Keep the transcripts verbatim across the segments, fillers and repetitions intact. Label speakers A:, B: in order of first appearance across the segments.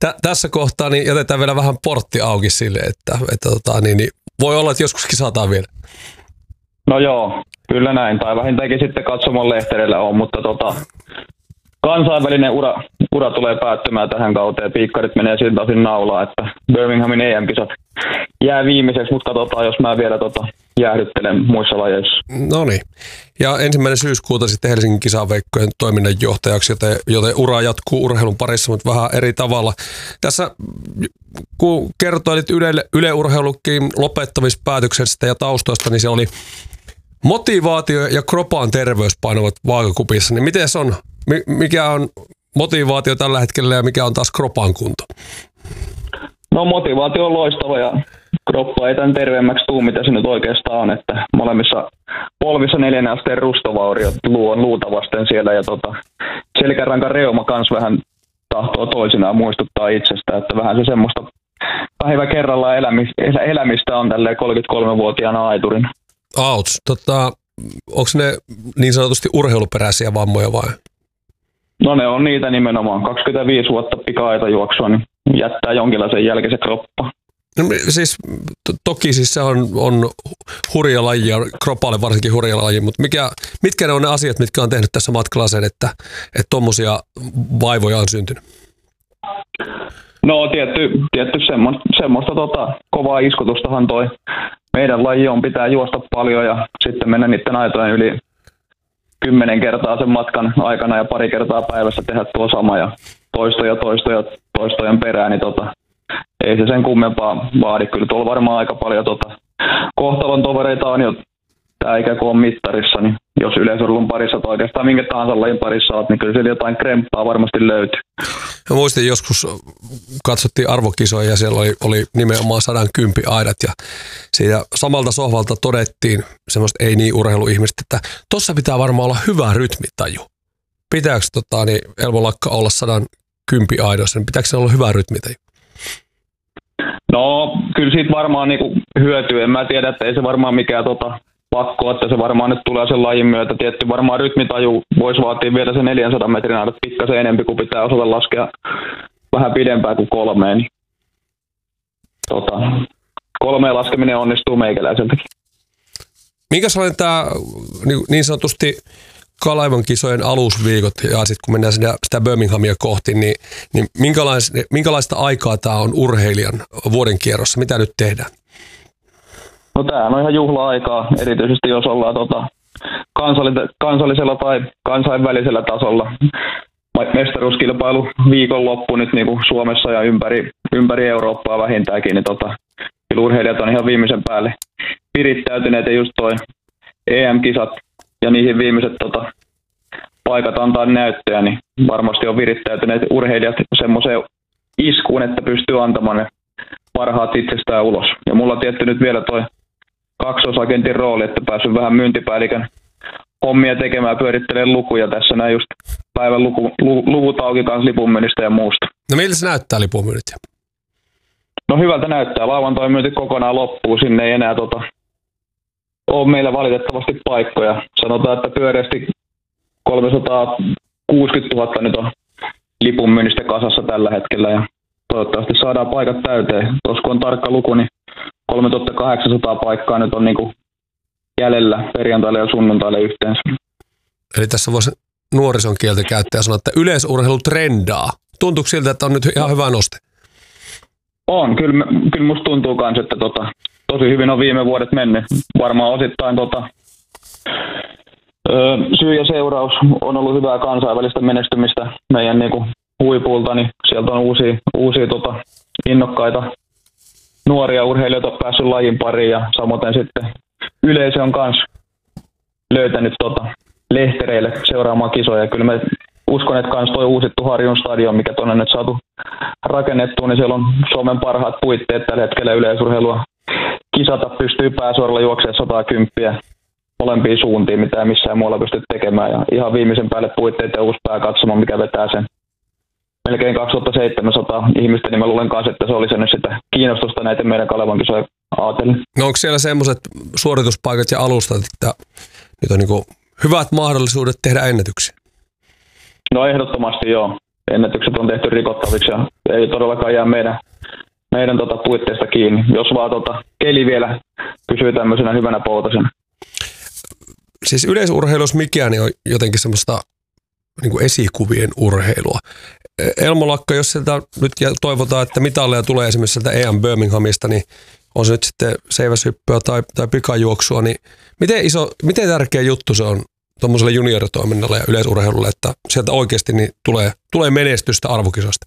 A: tä, tässä kohtaa niin jätetään vielä vähän portti auki sille, että, että tota, niin, niin, voi olla, että joskus kisataan vielä.
B: No joo, kyllä näin. Tai vähintäänkin sitten katsomon lehtereillä on, mutta tota, kansainvälinen ura, ura tulee päättymään tähän kauteen. Piikkarit menee siltä osin naulaa, että Birminghamin E M-kisat jää viimeiseksi, mutta katsotaan, jos mä vielä tota, jäähdyttelen muissa lajeissa.
A: No niin. Ja ensimmäinen syyskuuta sitten Helsingin kisaveikkojen toiminnanjohtajaksi, joten, joten ura jatkuu urheilun parissa, mutta vähän eri tavalla. Tässä kun kertoilit Yle, Yle Urheilukin lopettamispäätöksestä ja taustoista, niin se oli motivaatio ja kropan terveys painavat vaakakupissa. Niin miten se on? Mikä on motivaatio tällä hetkellä ja mikä on taas kropan kunto?
B: No motivaatio on loistava ja kroppa ei tämän terveemmäksi tuu, mitä se nyt oikeastaan on, että molemmissa polvissa neljännen asteen rustovauriot luu on luuta vasten siellä ja tota, selkärankan reuma kans vähän tahtoo toisinaan muistuttaa itsestä, että vähän se semmoista päivä kerrallaan elämistä, elämistä on tälleen kolmekymmentäkolmevuotiaana aiturin.
A: Auts, tota, onko ne niin sanotusti urheiluperäisiä vammoja vai?
B: No ne on niitä nimenomaan. kaksikymmentäviisi vuotta pika-aita juoksua, niin jättää jonkinlaisen jälkeisen kroppa.
A: No, siis, to, toki siis se on, on hurja laji ja kropalle varsinkin hurja laji, mutta mikä, mitkä ne on ne asiat, mitkä on tehnyt tässä matkalla sen, että tuommoisia vaivoja on syntynyt?
B: No tietty, tietty semmoista, semmoista tota, kovaa iskutustahan toi meidän laji on, pitää juosta paljon ja sitten mennä niiden aitojen yli kymmenen kertaa sen matkan aikana ja pari kertaa päivässä tehdä tuo sama ja toistoja toistoja toistojen perään, niin tota, ei se sen kummempaa vaadi. Kyllä tuolla varmaan aika paljon tota, kohtalon tovereita on jo tää ikään kuin on mittarissa, niin jos yleisurheilun parissa tai oikeastaan minkä tahansa lajin parissa olet, niin kyllä siellä jotain kremppaa varmasti löytyy.
A: Mä muistin joskus katsottiin arvokisoja ja siellä oli, oli nimenomaan sadan kympi aidat ja siitä samalta sohvalta todettiin semmoista ei niin urheiluihmistä, että tossa pitää varmaan olla hyvä rytmitaju. Pitääkö tota, niin Elmo Lakka olla sadan kympi aidossa, niin pitääkö se olla hyvä rytmitaju?
B: No kyllä siitä varmaan niinku hyötyy. En mä tiedä, että ei se varmaan mikään tota pakko, että se varmaan nyt tulee sen lajin myötä. Tietty varmaan rytmitaju voisi vaatia vielä se neljänsadan metrin aidat pikkasen enemmän, kun pitää osata laskea vähän pidempään kuin kolmeen. Niin, tota, kolmeen laskeminen onnistuu meikäläiseltäkin.
A: Minkä sellainen tämä niin sanotusti Kalevan kisojen alusviikot ja sitten kun mennään sitä, sitä Birminghamia kohti, niin, niin minkälaista, minkälaista aikaa tämä on urheilijan vuoden kierrossa? Mitä nyt tehdään?
B: No tämä on ihan juhla-aikaa, erityisesti jos ollaan tota, kansallisella tai kansainvälisellä tasolla. Mestaruuskilpailu viikonloppu nyt niin kuin Suomessa ja ympäri, ympäri Eurooppaa vähintäänkin, niin tota, urheilijat on ihan viimeisen päälle virittäytyneet ja just toi E M-kisat ja niihin viimeiset tota, paikat antaa näyttöjä, niin varmasti on virittäytyneet urheilijat semmoiseen iskuun, että pystyy antamaan ne parhaat itsestään ulos. Ja mulla on tietty nyt vielä toi kaksosagentin rooli, että päässyt vähän myyntipäällikön hommia tekemään, pyörittelee lukuja tässä näin just päivän luku, lu, luvut auki kanssa lipunmyynnistä ja muusta.
A: No miltä se näyttää lipunmyynnit?
B: No hyvältä näyttää. Lauantai myynti kokonaan loppuu. Sinne ei enää tota, ole meillä valitettavasti paikkoja. Sanotaan, että pyöreästi kolmesataakuusikymmentätuhatta nyt on lipunmyynnistä kasassa tällä hetkellä ja toivottavasti saadaan paikat täyteen. Tuossa kun on tarkka luku, niin kolmetuhattakahdeksansataa paikkaa nyt on niinku jäljellä perjantaille ja sunnuntaille yhteensä.
A: Eli tässä voisi nuorison kieltä käyttää ja sanoa, että yleisurheilu trendaa. Tuntuuko siltä, että on nyt ihan hyvä noste?
B: On, kyllä, kyllä musta tuntuu myös, että tota, tosi hyvin on viime vuodet mennyt. Varmaan osittain tota, ö, syy ja seuraus on ollut hyvää kansainvälistä menestymistä meidän niinku, huipulta, niin sieltä on uusia, uusia tota, innokkaita nuoria urheilijoita päässyt lajin pariin ja samoin sitten yleisö on myös löytänyt tota, lehtereille seuraamaan kisoja. Kyllä mä uskon, että myös tuo uusittu Harjun stadion, mikä tuonne nyt saatu rakennettua, niin siellä on Suomen parhaat puitteet tällä hetkellä yleisurheilua. Kisata pystyy pääsuoralla juoksemaan sata kymmenen molempiin suuntiin, mitä ei missään muualla pysty tekemään. Ja ihan viimeisen päälle puitteet ja uusi pääkatsoma, mikä vetää sen melkein kaksituhattaseitsemänsataa ihmistä, niin mä luulen kanssa, että se olisi nyt sitä kiinnostusta näitä meidän Kalevan kisoja ajatellen.
A: No onko siellä semmoiset suorituspaikat ja alustat, että nyt on niin hyvät mahdollisuudet tehdä ennätyksiä?
B: No ehdottomasti joo. ennätykset on tehty rikottaviksi ja ei todellakaan jää meidän, meidän tota puitteista kiinni, jos vaan tota keli vielä pysyy tämmöisenä hyvänä poutasena.
A: Siis yleisurheilussa mikään niin on jotenkin semmoista niin kuin esikuvien urheilua. Elmo Lakka, jos sieltä nyt toivotaan, että mitalleja tulee esimerkiksi sieltä E M Birminghamista, niin on se nyt sitten seiväshyppyä tai, tai pikajuoksua, niin miten iso, miten tärkeä juttu se on tuommoiselle junioritoiminnalle ja yleisurheilulle, että sieltä oikeasti niin tulee, tulee menestystä arvokisoista?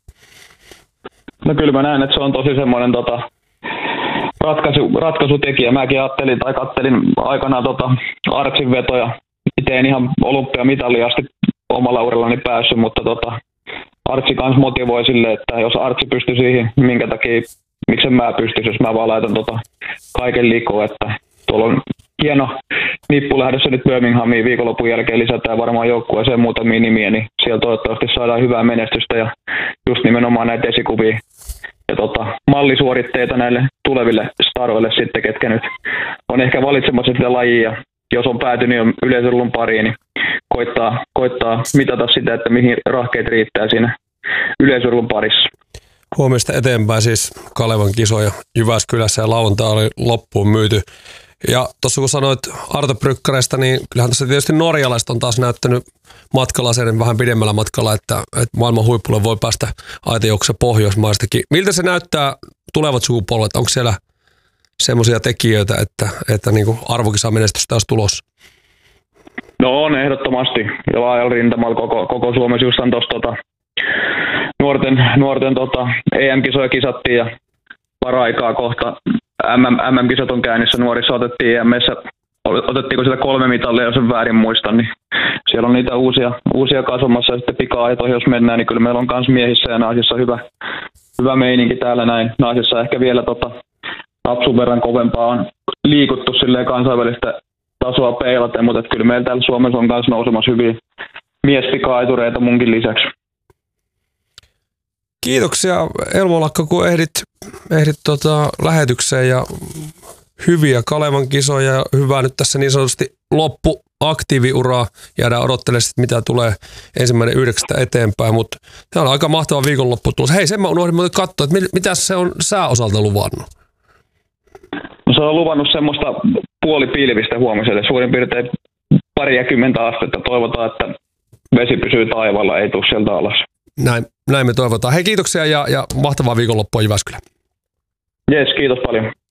B: No kyllä mä näen, että se on tosi semmoinen tota, ratkaisu, ratkaisutekijä. Mäkin ajattelin tai kattelin aikanaan tota Artsin vetoja. Itse en ihan olympiamitalliin asti omalla urallani päässyt, mutta tota, Artsi kanssa motivoi sille, että jos Artsi pystyy siihen, niin minkä takia, miksen mä pystyisin, jos mä vaan laitan tota kaiken likoon, että tuolla on hieno nippu lähdössä nyt Birminghamiin viikonlopun jälkeen, lisätään varmaan joukkueeseen muutamia nimiä, niin siellä toivottavasti saadaan hyvää menestystä ja just nimenomaan näitä esikuvia ja tota, mallisuoritteita näille tuleville staroille sitten, ketkä nyt on ehkä valitsemassa sitä lajia. Jos on päätynyt jo yleisurheilun pariin, niin koittaa, koittaa mitata sitä, että mihin rahkeet riittää siinä yleisurheilun parissa.
A: Huomista eteenpäin siis Kalevan kisoja Jyväskylässä ja lauantai oli loppuun myyty. Ja tuossa kun sanoit Arto Brykkäreistä, niin kyllähän tässä tietysti norjalaiset on taas näyttänyt matkalla sen vähän pidemmällä matkalla, että, että maailman huipulle voi päästä aitajuoksussa Pohjoismaistakin. Miltä se näyttää tulevat sukupolvet? Onko siellä semmoisia tekijöitä, että, että niin kuin arvokisan menestystä olisi tulossa?
B: No on ehdottomasti. Ja laajalla rintamalla koko, koko Suomessa just tuossa tota, nuorten, nuorten tota, E M-kisoja kisattiin ja paraikaa kohta M M-kisat on käynnissä. Nuorissa otettiin E M:ssä, otettiinko sitä kolme mitallia, jos en väärin muista, niin siellä on niitä uusia, uusia kasvamassa ja sitten pika-aitoihin, jos mennään, niin kyllä meillä on myös miehissä ja naisissa hyvä, hyvä meininki täällä näin. Naisissa ehkä vielä tota, napsun verran kovempaa on liikuttu silleen kansainvälistä tasoa peilaten, mutta kyllä meillä täällä Suomessa on myös nousemassa hyviä miespika-aitureita munkin lisäksi.
A: Kiitoksia Elmo Lakka, kun ehdit, ehdit tota lähetykseen ja hyviä Kalevan kisoja ja hyvää nyt tässä niin sanotusti loppuaktiiviuraa. Jäädään odottelemaan, mitä tulee ensimmäinen yhdeksästä eteenpäin, mutta tämä on aika mahtava viikonloppu tulossa. Hei, sen mä unohdin muuten katsoa, että mitä se on sääosalta luvannut?
B: No, se on luvannut semmoista puolipilvistä huomiselle, suurin piirtein pariakymmentä astetta. Toivotaan, että vesi pysyy taivaalla, ei tule sieltä alas.
A: Näin, näin me toivotaan. Hei, kiitoksia ja, ja mahtavaa viikonloppua Jyväskylä.
B: Jes, kiitos paljon.